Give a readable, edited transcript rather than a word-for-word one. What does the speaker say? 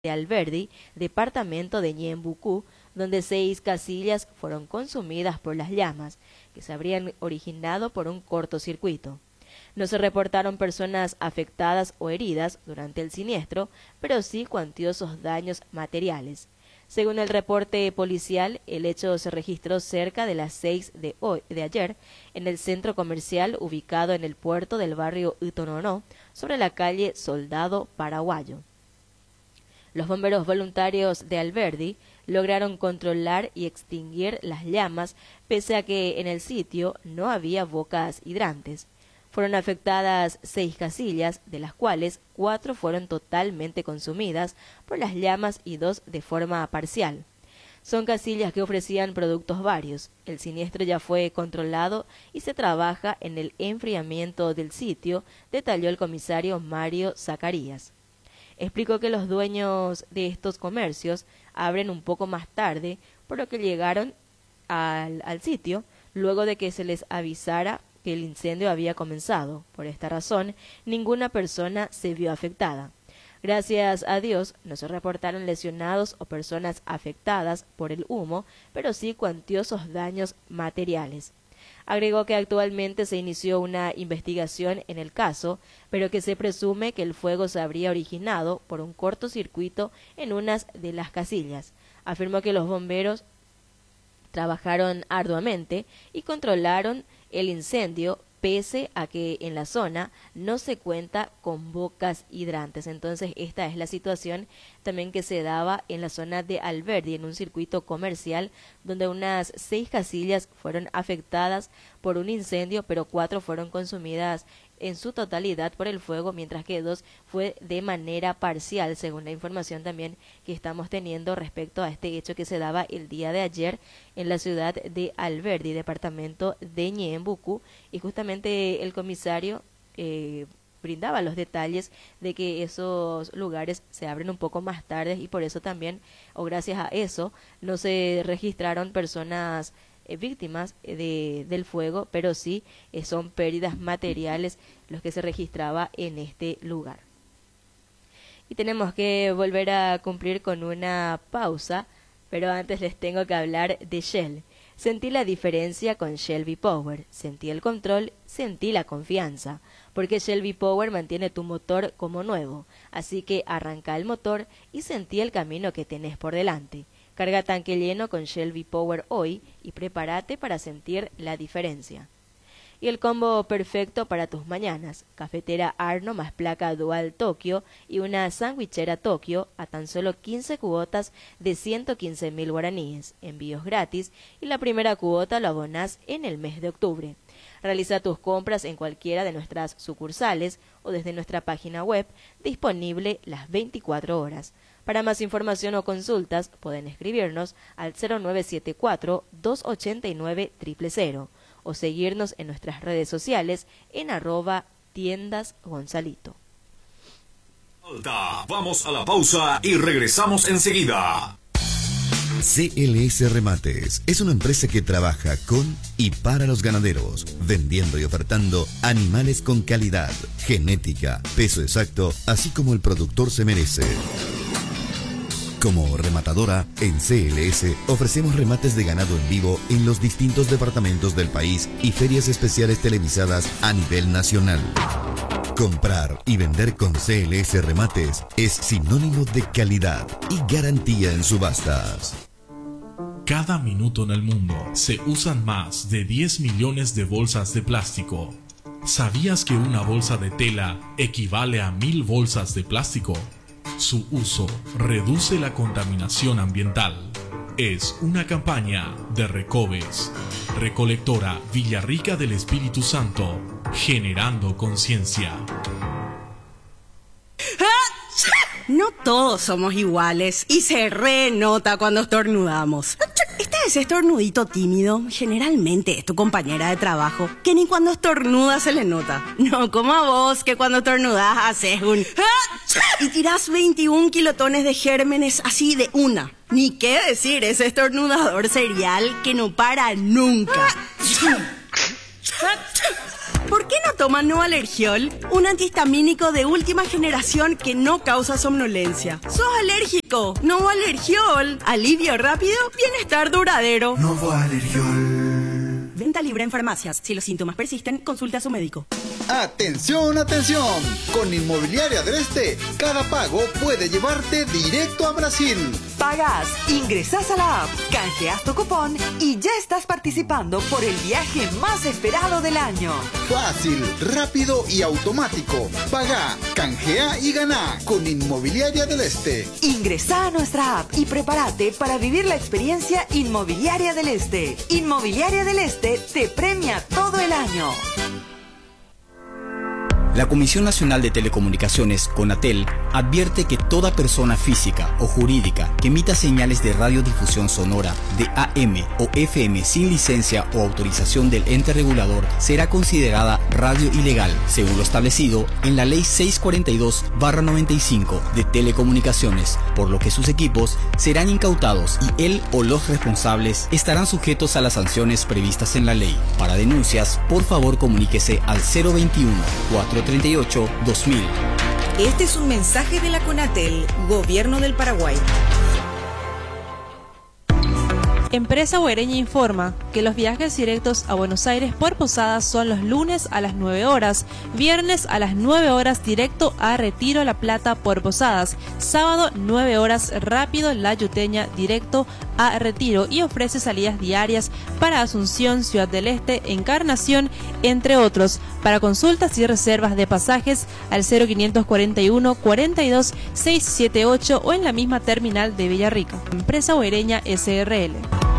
de Alberdi, departamento de Ñembucú, donde 6 casillas fueron consumidas por las llamas, que se habrían originado por un cortocircuito. No se reportaron personas afectadas o heridas durante el siniestro, pero sí cuantiosos daños materiales. Según el reporte policial, el hecho se registró cerca de las 6 de ayer en el centro comercial ubicado en el puerto del barrio Utononó, sobre la calle Soldado Paraguayo. Los bomberos voluntarios de Alberdi lograron controlar y extinguir las llamas, pese a que en el sitio no había bocas hidrantes. Fueron afectadas 6 casillas, de las cuales 4 fueron totalmente consumidas por las llamas y 2 de forma parcial. Son casillas que ofrecían productos varios. El siniestro ya fue controlado y se trabaja en el enfriamiento del sitio, detalló el comisario Mario Zacarías. Explicó que los dueños de estos comercios abren un poco más tarde, por lo que llegaron al sitio luego de que se les avisara que el incendio había comenzado. Por esta razón, ninguna persona se vio afectada. Gracias a Dios, no se reportaron lesionados o personas afectadas por el humo, pero sí cuantiosos daños materiales. Agregó que actualmente se inició una investigación en el caso, pero que se presume que el fuego se habría originado por un cortocircuito en unas de las casillas. Afirmó que los bomberos trabajaron arduamente y controlaron el incendio, pese a que en la zona no se cuenta con bocas hidrantes. Entonces esta es la situación también que se daba en la zona de Alberdi, en un circuito comercial donde unas 6 casillas fueron afectadas por un incendio, pero 4 fueron consumidas en su totalidad por el fuego, mientras que 2 fue de manera parcial, según la información también que estamos teniendo respecto a este hecho que se daba el día de ayer en la ciudad de Alberdi, departamento de Ñembucú, y justamente el comisario brindaba los detalles de que esos lugares se abren un poco más tarde y por eso también, o gracias a eso, no se registraron personas víctimas del fuego, pero sí son pérdidas materiales los que se registraba en este lugar. Y tenemos que volver a cumplir con una pausa, pero antes les tengo que hablar de Shell. Sentí la diferencia con Shell V-Power, sentí el control, sentí la confianza, porque Shell V-Power mantiene tu motor como nuevo, así que arranca el motor y sentí el camino que tenés por delante. Carga tanque lleno con Shell V-Power hoy y prepárate para sentir la diferencia. Y el combo perfecto para tus mañanas: cafetera Arno más placa Dual Tokio y una sandwichera Tokio a tan solo 15 cuotas de 115.000 guaraníes, envíos gratis, y la primera cuota lo abonás en el mes de octubre. Realiza tus compras en cualquiera de nuestras sucursales o desde nuestra página web, disponible las 24 horas. Para más información o consultas pueden escribirnos al 0974-289-000 o seguirnos en nuestras redes sociales en @tiendasgonzalito. Vamos a la pausa y regresamos enseguida. CLS Remates es una empresa que trabaja con y para los ganaderos, vendiendo y ofertando animales con calidad, genética, peso exacto, así como el productor se merece. Como rematadora, en CLS ofrecemos remates de ganado en vivo en los distintos departamentos del país y ferias especiales televisadas a nivel nacional. Comprar y vender con CLS Remates es sinónimo de calidad y garantía en subastas. Cada minuto en el mundo se usan más de 10 millones de bolsas de plástico. ¿Sabías que una bolsa de tela equivale a 1000 bolsas de plástico? Su uso reduce la contaminación ambiental. Es una campaña de Recoves, Recolectora Villarrica del Espíritu Santo, generando conciencia. No todos somos iguales y se renota cuando estornudamos. Ese estornudito tímido generalmente es tu compañera de trabajo, que ni cuando estornuda se le nota. No como a vos, que cuando estornudás haces un y tirás 21 kilotones de gérmenes así de una. Ni qué decir ese estornudador serial que no para nunca. ¿Por qué qué no toman Novalergiol? Un antihistamínico de última generación que no causa somnolencia. ¿Sos alérgico? Novalergiol. Alivio rápido, bienestar duradero. Novalergiol. Venta libre en farmacias. Si los síntomas persisten, consulte a su médico. ¡Atención, atención! Con Inmobiliaria del Este, cada pago puede llevarte directo a Brasil. Pagás, ingresás a la app, canjeás tu cupón y ya estás participando por el viaje más esperado del año. Fácil, rápido y automático. Pagá, canjea y ganá con Inmobiliaria del Este. Ingresá a nuestra app y prepárate para vivir la experiencia Inmobiliaria del Este. Inmobiliaria del Este te premia todo el año. La Comisión Nacional de Telecomunicaciones, CONATEL, advierte que toda persona física o jurídica que emita señales de radiodifusión sonora de AM o FM sin licencia o autorización del ente regulador será considerada radio ilegal, según lo establecido en la Ley 642/95 de Telecomunicaciones, por lo que sus equipos serán incautados y él o los responsables estarán sujetos a las sanciones previstas en la ley. Para denuncias, por favor comuníquese al 021-438-2000. Este es un mensaje de la CONATEL, Gobierno del Paraguay. Empresa Huereña informa que los viajes directos a Buenos Aires por Posadas son los lunes a las 9 horas, viernes a las 9 horas directo a Retiro La Plata por Posadas, sábado 9 horas rápido La Yuteña directo a Retiro y ofrece salidas diarias para Asunción, Ciudad del Este, Encarnación, entre otros. Para consultas y reservas de pasajes al 0541 42 678 o en la misma terminal de Villarrica. Empresa Huereña SRL.